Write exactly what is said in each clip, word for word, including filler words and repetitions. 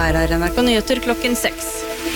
her er N R K Nyheter klokken seks.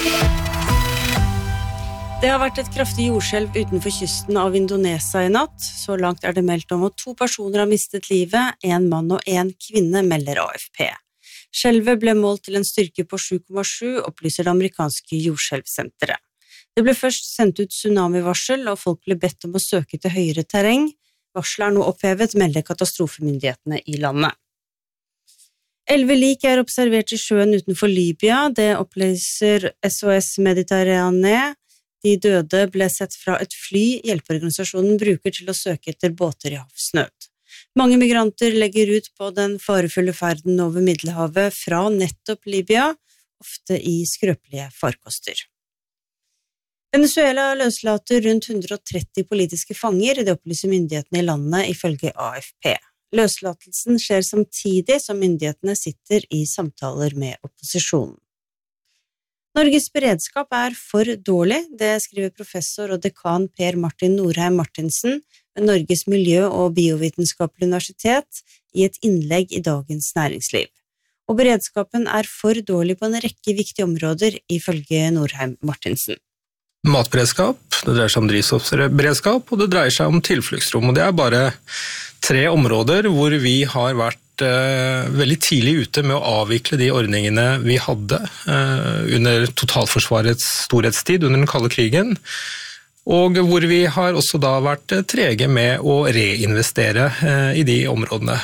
Det har vært et kraftig jordskjelv utenfor kysten av Indonesia i natt. Så langt er det meldt om at to personer har mistet livet, en mann og en kvinne, melder A F P. Skjelvet ble målt til en styrke på sju komma sju, opplyser det amerikanske jordskjelvsenteret. Det ble først sendt ut tsunamivarsel, og folk ble bedt om å søke til høyere terreng. Varselet er nå opphevet, melder katastrofemyndighetene i landet. Elleve lik er observert i sjøen utenfor Libya, det opplyser S O S Mediterranee. De døde ble sett fra et fly hjelpeorganisasjonen bruker til å søke etter båter i havsnød. Mange migranter legger ut på den farefulle ferden over Middelhavet fra nettopp Libya, ofte i skrøpelige farkoster. Venezuela løslater rundt hundre og tretti politiske fanger, det opplyser myndighetene i landet ifølge A F P. Løslatelsen skjer samtidig som myndighetene sitter i samtaler med opposisjonen. Norges beredskap er for dårlig, det skriver professor og dekan Per Martin Norheim Martinsen ved Norges miljø- og biovitenskapelige universitet i et innlegg i Dagens Næringsliv. Og beredskapen er for dårlig på en rekke viktige områder, ifølge Norheim Martinsen. Matberedskap, det dreier seg om drivstoffberedskap, og det dreier seg om tilfluktsrom. Og det er bare tre områder hvor vi har vært eh, veldig tidlig ute med å avvikle de ordningene vi hadde eh, under totalforsvarets storhetstid, under den kalde krigen, og hvor vi har også da vært trege med å reinvestere eh, i de områdene.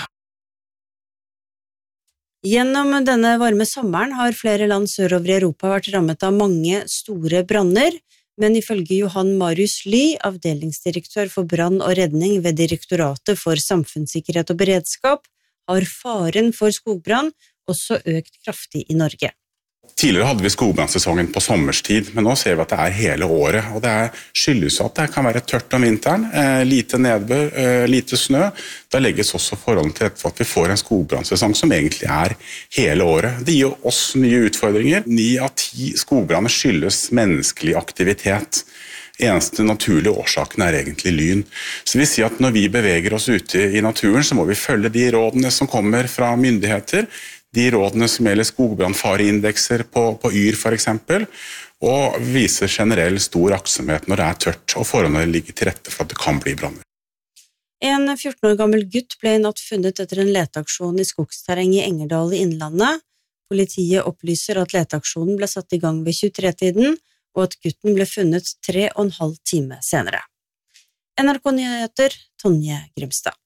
Gjennom denne varme sommeren har flere land sørover i Europa vært rammet av mange store branner, men ifølge Johan Marius Ly, avdelingsdirektør for brann og redning ved Direktoratet for samfunnssikkerhet og beredskap, har faren for skogbrann også økt kraftig i Norge. Tidligere hadde vi skogbrannssesongen på sommerstid, men nå ser vi at det er hele året, og det er skyldes at det kan være tørt om vinteren, eh, lite nedbør, eh, lite snø. Da legges også forholdene til rette for at vi får en skogbrannsesong som egentlig er hele året. Det gir oss nye utfordringer. Ni av ti skogbranner skyldes menneskelig aktivitet. Eneste naturlige årsaken er egentlig lyn. Så vi sier at når vi beveger oss ute i naturen, så må vi følge de rådene som kommer fra myndigheter, de rådene som gjelder skogbrannfareindekser på, på Yr for eksempel, og viser generell stor aktsomhet når det er tørt, og forholdene ligger til rette for at det kan bli branner. En fjorten år gammel gutt ble i natt funnet etter en leteaksjon i skogsterreng i Engerdal i Innlandet. Politiet opplyser at leteaksjonen ble satt i gang ved tjuetre-tiden, og at gutten ble funnet tre og en halv time senere. N R K Nyheter, Tonje Grimstad.